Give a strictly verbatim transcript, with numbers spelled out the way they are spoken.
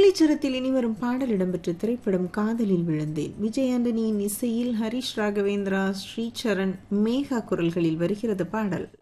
முல்லைச்சரத்தில் இனி வரும் பாடல் இடம்பெற்ற திரைப்படம் காதலில் விழுந்தேன். விஜய் ஆண்டனியின் இசையில் ஹரிஷ் ராகவேந்திரா, ஸ்ரீசரண், மேகா குரல்களில் வருகிறது பாடல்.